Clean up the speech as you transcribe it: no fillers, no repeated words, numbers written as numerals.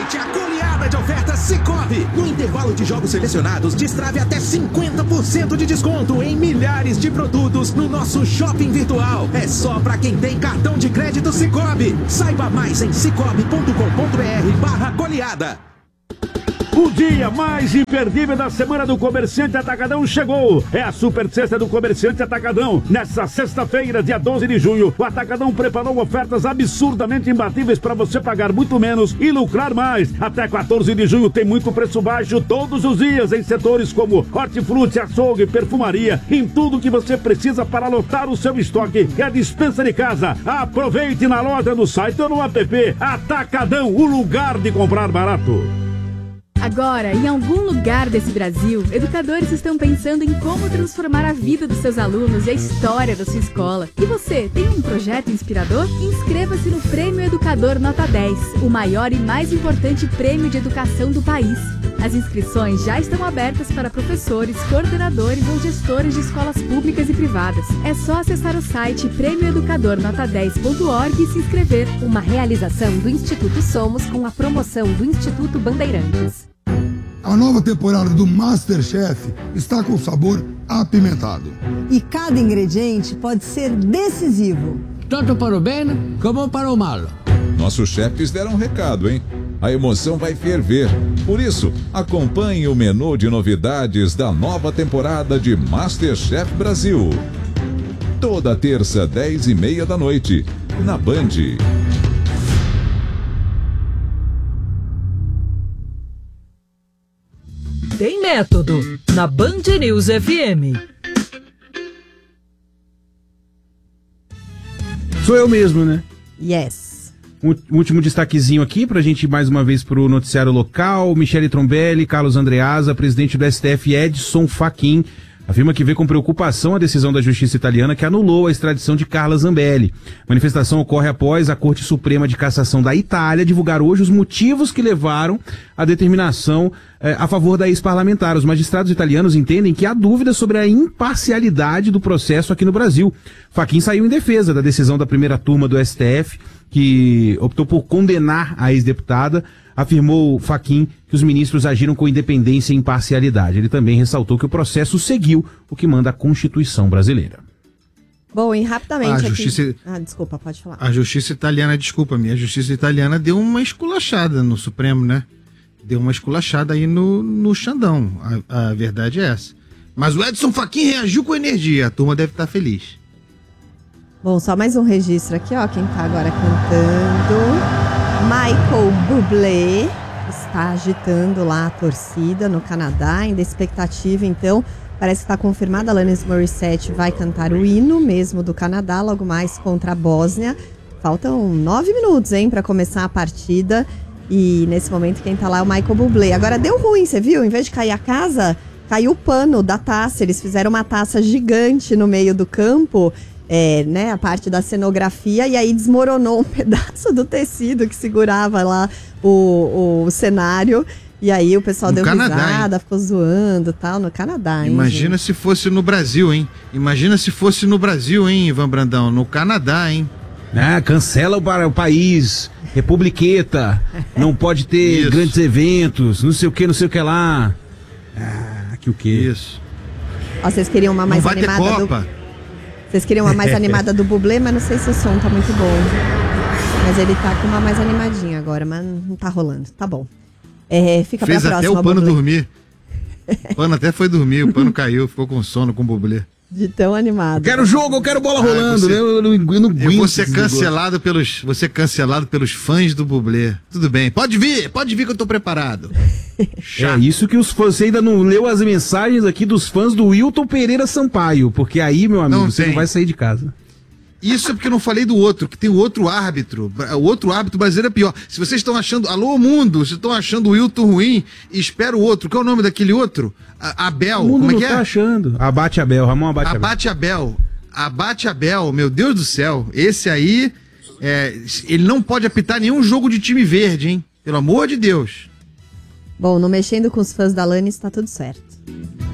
Aproveite a goleada de ofertas Sicoob. No intervalo de jogos selecionados, destrave até 50% de desconto em milhares de produtos no nosso shopping virtual. É só para quem tem cartão de crédito Sicoob. Saiba mais em cicobi.com.br/goleada. O dia mais imperdível da semana do Comerciante Atacadão chegou. É a Super Sexta do Comerciante Atacadão. Nessa sexta-feira, dia 12 de junho, o Atacadão preparou ofertas absurdamente imbatíveis para você pagar muito menos e lucrar mais. Até 14 de junho tem muito preço baixo todos os dias em setores como hortifruti, açougue, perfumaria, em tudo que você precisa para lotar o seu estoque e a despensa de casa. Aproveite na loja, no site ou no app. Atacadão, o lugar de comprar barato. Agora, em algum lugar desse Brasil, educadores estão pensando em como transformar a vida dos seus alunos e a história da sua escola. E você, tem um projeto inspirador? Inscreva-se no Prêmio Educador Nota 10, o maior e mais importante prêmio de educação do país. As inscrições já estão abertas para professores, coordenadores ou gestores de escolas públicas e privadas. É só acessar o site premioeducadornota10.org e se inscrever. Uma realização do Instituto Somos com a promoção do Instituto Bandeirantes. A nova temporada do MasterChef está com sabor apimentado. E cada ingrediente pode ser decisivo. Tanto para o bem como para o mal. Nossos chefes deram um recado, hein? A emoção vai ferver. Por isso, acompanhe o menu de novidades da nova temporada de MasterChef Brasil. Toda terça, 10h30 da noite, na Band. Tem método, na Band News FM. Sou eu mesmo, né? Yes. Um último destaquezinho aqui pra gente ir mais uma vez pro noticiário local. Michele Trombelli, Carlos Andreasa, presidente do STF Edson Fachin, afirma que vê com preocupação a decisão da Justiça italiana que anulou a extradição de Carla Zambelli. A manifestação ocorre após a Corte Suprema de Cassação da Itália divulgar hoje os motivos que levaram à determinação a favor da ex-parlamentar. Os magistrados italianos entendem que há dúvidas sobre a imparcialidade do processo aqui no Brasil. Fachin saiu em defesa da decisão da primeira turma do STF, que optou por condenar a ex-deputada. Afirmou Fachin que os ministros agiram com independência e imparcialidade. Ele também ressaltou que o processo seguiu o que manda a Constituição brasileira. Bom, e rapidamente justiça... aqui... desculpa, pode falar. A justiça italiana, a justiça italiana deu uma esculachada no Supremo, né? Deu uma esculachada aí no Xandão. A verdade é essa. Mas o Edson Fachin reagiu com energia. A turma deve estar feliz. Bom, só mais um registro aqui, ó. Quem tá agora cantando... Michael Bublé está agitando lá a torcida no Canadá, ainda expectativa, então, parece que está confirmada, Alanis Morissette vai cantar o hino mesmo do Canadá, logo mais contra a Bósnia. Faltam 9 minutos, hein, para começar a partida, e nesse momento quem tá lá é o Michael Bublé. Agora deu ruim, você viu? Em vez de cair a casa, caiu o pano da taça, eles fizeram uma taça gigante no meio do campo, a parte da cenografia, e aí desmoronou um pedaço do tecido que segurava lá o cenário, e aí o pessoal deu risada, ficou zoando e tal, no Canadá, hein? Imagina se fosse no Brasil, hein? Imagina se fosse no Brasil, hein, Ivan Brandão? No Canadá, hein? Cancela o país, republiqueta, não pode ter grandes eventos, não sei o que lá. Que o quê? Isso. Ó, vocês queriam uma mais animada? Não vai ter Copa. Vocês queriam uma mais animada do Bublé, mas não sei se o som tá muito bom. Mas ele tá com uma mais animadinha agora, mas não tá rolando. Tá bom. Fica Fez pra próxima, até o Pano Bublé. dormir. O Pano até foi dormir, o Pano caiu, ficou com sono com o Bublé. De tão animado. Eu quero jogo, eu quero bola rolando, né? Eu não eu vou ser cancelado pelos fãs do Bublé. Tudo bem, pode vir que eu tô preparado. É isso que você ainda não leu as mensagens aqui dos fãs do Wilton Pereira Sampaio, porque aí, meu amigo, você não vai sair de casa. Isso é porque eu não falei do outro, que tem o outro árbitro. O outro árbitro brasileiro é pior. Se vocês estão achando... Alô, mundo! Vocês estão achando o Wilton ruim, espera o outro. Qual é o nome daquele outro? Abel. Como é que é? Tá achando. Abate Abel, Ramon Abate Abel. Abate Abel, meu Deus do céu. Esse aí, ele não pode apitar nenhum jogo de time verde, hein? Pelo amor de Deus. Bom, não mexendo com os fãs da Alanis, tá tudo certo.